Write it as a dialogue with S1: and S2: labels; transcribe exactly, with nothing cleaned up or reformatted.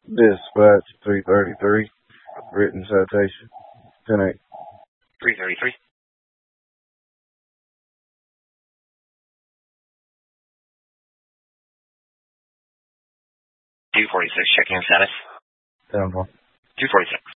S1: Dispatch three thirty-three. Written citation. ten eight.
S2: three thirty-three. two forty-six, check-in status.
S1: ten four.
S2: two forty-six.